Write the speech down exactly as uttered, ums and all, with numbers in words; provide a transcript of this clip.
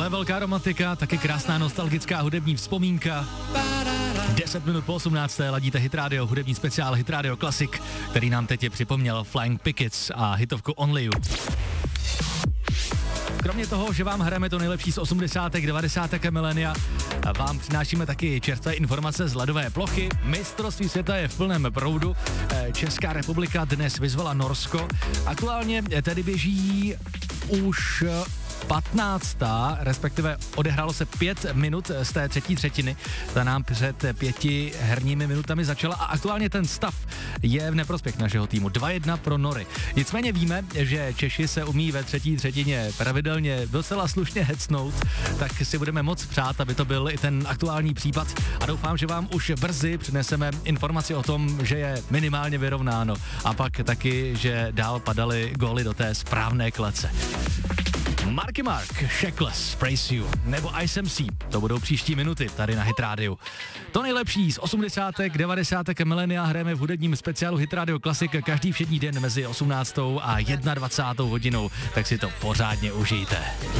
Tohle je velká romantika, taky krásná nostalgická hudební vzpomínka. deset minut po osmnácté ladíte Hit Radio, hudební speciál Hit Radio Classic, který nám teď je připomněl Flying Pickets a hitovku Only You. Kromě toho, že vám hrajeme to nejlepší z osmdesátek, devadesátek a milénia, vám přinášíme taky čerstvé informace z ledové plochy. Mistrovství světa je v plném proudu. Česká republika dnes vyzvala Norsko. Aktuálně tedy běží už patnáctá, respektive odehrálo se pět minut z té třetí třetiny. Ta nám před pěti herními minutami začala a aktuálně ten stav je v neprospěch našeho týmu. dva jedna pro Nory. Nicméně víme, že Češi se umí ve třetí třetině pravidelně docela slušně hecnout, tak si budeme moc přát, aby to byl i ten aktuální případ a doufám, že vám už brzy přineseme informaci o tom, že je minimálně vyrovnáno a pak taky, že dál padaly góly do té správné klece. Marky Mark, Shackless, Praise You, nebo I S M C, to budou příští minuty tady na Hit Radio. To nejlepší z osmdesátek, devadesátek a milénia hrajeme v hudebním speciálu Hit Radio Classic každý všední den mezi osmnáctou a dvacátou jednou hodinou, tak si to pořádně užijte.